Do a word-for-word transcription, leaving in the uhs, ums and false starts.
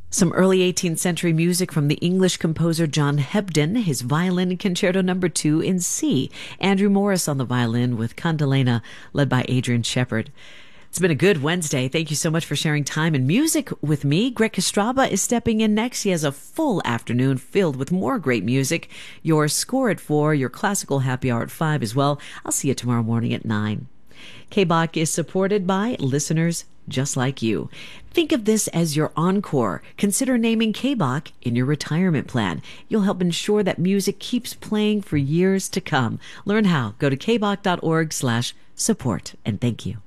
Some early eighteenth century music from the English composer John Hebden, his violin concerto number two in C. Andrew Morris on the violin with Candelena, led by Adrian Shepard. It's been a good Wednesday. Thank you so much for sharing time and music with me. Greg Kostraba is stepping in next. He has a full afternoon filled with more great music. Your score at four, your classical happy hour at five as well. I'll see you tomorrow morning at nine. K B O C is supported by listeners just like you. Think of this as your encore. Consider naming K B O C in your retirement plan. You'll help ensure that music keeps playing for years to come. Learn how. Go to kbok dot org slash support. And thank you.